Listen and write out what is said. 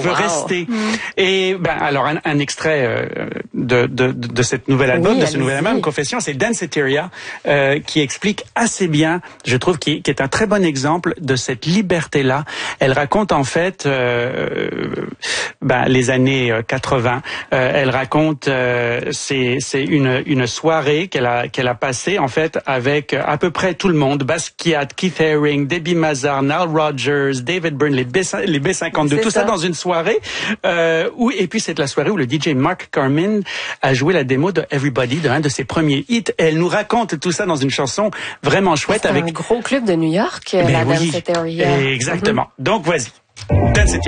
veux rester. Et alors un extrait de cette nouvelle album, de ce nouvel album Confession, c'est Danceteria qui explique assez bien, je trouve, qui est un très bon exemple de cette liberté-là. Elle raconte en fait les années 80. Elle raconte c'est une soirée qu'elle a passée en fait avec à peu près tout le monde, Basquiat, Keith Haring, Debbie Mazar, Nile Rodgers, David Byrne, les B52, tout ça dans une soirée et puis c'est la soirée où le DJ Mark Carman a joué la démo de Everybody, de un de ses premiers hits. Et elle nous raconte tout ça dans une chanson vraiment chouette avec un gros club de New York, la Danceteria. Exactement. Donc vas-y. Danceteria.